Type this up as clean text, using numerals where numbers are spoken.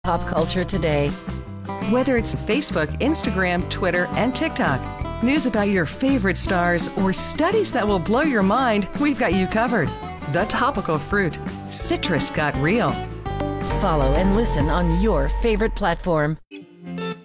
Pop culture today. Whether it's Facebook, Instagram, Twitter, and TikTok, news about your favorite stars, or studies that will blow your mind, we've got you covered. The Topical Fruit. Citrus got real. Follow and listen on your favorite platform.